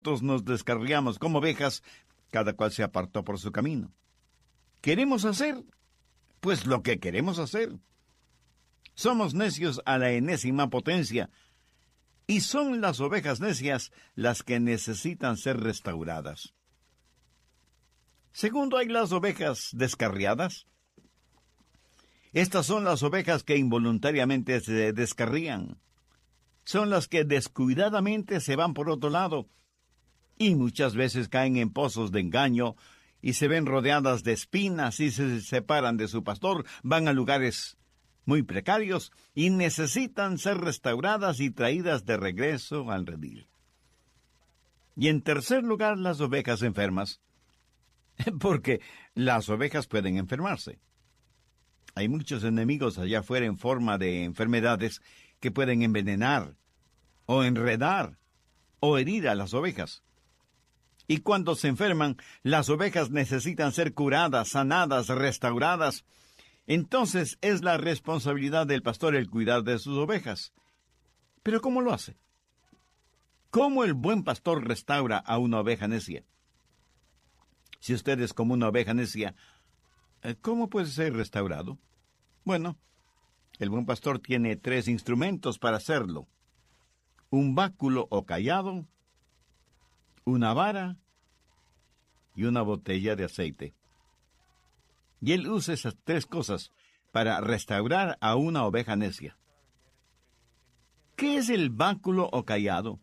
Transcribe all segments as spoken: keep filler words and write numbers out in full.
Todos nos descarriamos como ovejas, cada cual se apartó por su camino. ¿Queremos hacer? Pues lo que queremos hacer. Somos necios a la enésima potencia, y son las ovejas necias las que necesitan ser restauradas. Segundo, hay las ovejas descarriadas. Estas son las ovejas que involuntariamente se descarrían. Son las que descuidadamente se van por otro lado, y muchas veces caen en pozos de engaño, y se ven rodeadas de espinas y se separan de su pastor, van a lugares muy precarios y necesitan ser restauradas y traídas de regreso al redil. Y en tercer lugar, las ovejas enfermas, porque las ovejas pueden enfermarse. Hay muchos enemigos allá afuera en forma de enfermedades que pueden envenenar, o enredar, o herir a las ovejas. Y cuando se enferman, las ovejas necesitan ser curadas, sanadas, restauradas. Entonces es la responsabilidad del pastor el cuidar de sus ovejas. ¿Pero cómo lo hace? ¿Cómo el buen pastor restaura a una oveja necia? Si usted es como una oveja necia, ¿cómo puede ser restaurado? Bueno, el buen pastor tiene tres instrumentos para hacerlo: un báculo o cayado, una vara y una botella de aceite. Y él usa esas tres cosas para restaurar a una oveja necia. ¿Qué es el báculo o cayado?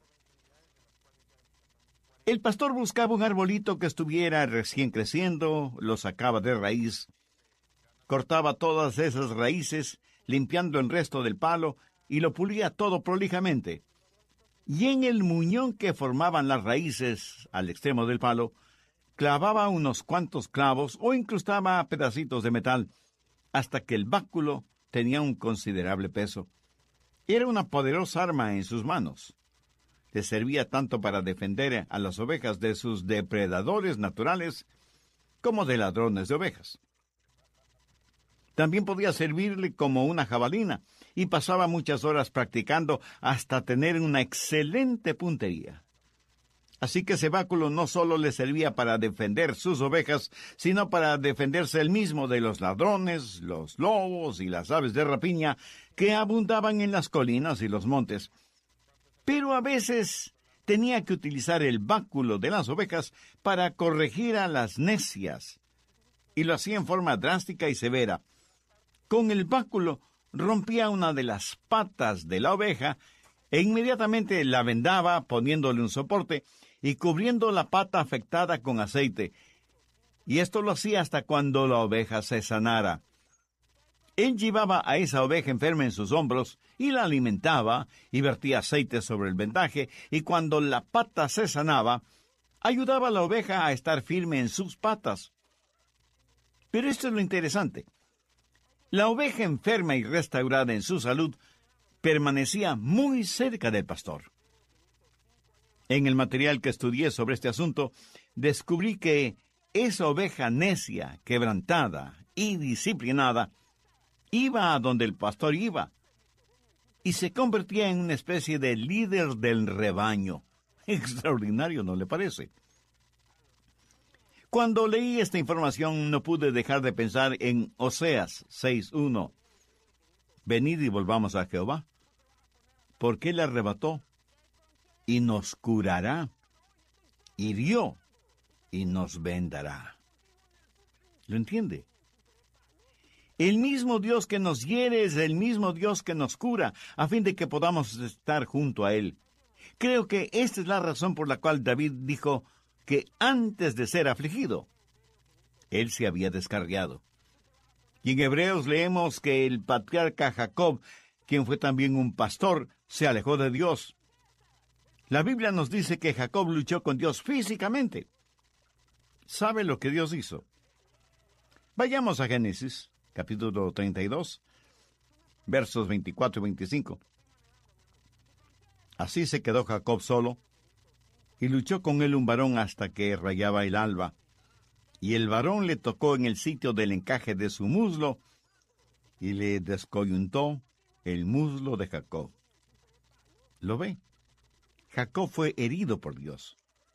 El pastor buscaba un arbolito que estuviera recién creciendo, lo sacaba de raíz, cortaba todas esas raíces, limpiando el resto del palo, y lo pulía todo prolijamente. Y en el muñón que formaban las raíces al extremo del palo, clavaba unos cuantos clavos o incrustaba pedacitos de metal, hasta que el báculo tenía un considerable peso. Era una poderosa arma en sus manos. Le servía tanto para defender a las ovejas de sus depredadores naturales como de ladrones de ovejas. También podía servirle como una jabalina, y pasaba muchas horas practicando hasta tener una excelente puntería. Así que ese báculo no solo le servía para defender sus ovejas, sino para defenderse él mismo de los ladrones, los lobos y las aves de rapiña que abundaban en las colinas y los montes. Pero a veces tenía que utilizar el báculo de las ovejas para corregir a las necias, y lo hacía en forma drástica y severa. Con el báculo rompía una de las patas de la oveja e inmediatamente la vendaba poniéndole un soporte y cubriendo la pata afectada con aceite. Y esto lo hacía hasta cuando la oveja se sanara. Él llevaba a esa oveja enferma en sus hombros y la alimentaba y vertía aceite sobre el vendaje, y cuando la pata se sanaba, ayudaba a la oveja a estar firme en sus patas. Pero esto es lo interesante. La oveja enferma y restaurada en su salud permanecía muy cerca del pastor. En el material que estudié sobre este asunto, descubrí que esa oveja necia, quebrantada y disciplinada iba a donde el pastor iba y se convertía en una especie de líder del rebaño. Extraordinario, ¿no le parece? Cuando leí esta información no pude dejar de pensar en Oseas seis uno. Venid y volvamos a Jehová, porque Él arrebató y nos curará, hirió y nos vendará. ¿Lo entiende? El mismo Dios que nos hiere es el mismo Dios que nos cura, a fin de que podamos estar junto a Él. Creo que esta es la razón por la cual David dijo que antes de ser afligido, Él se había descarriado. Y en Hebreos leemos que el patriarca Jacob, quien fue también un pastor, se alejó de Dios. La Biblia nos dice que Jacob luchó con Dios físicamente. ¿Sabe lo que Dios hizo? Vayamos a Génesis, capítulo treinta y dos, versos veinticuatro y veinticinco. Así se quedó Jacob solo, y luchó con él un varón hasta que rayaba el alba. Y el varón le tocó en el sitio del encaje de su muslo, y le descoyuntó el muslo de Jacob. ¿Lo ve? Jacob fue herido por Dios.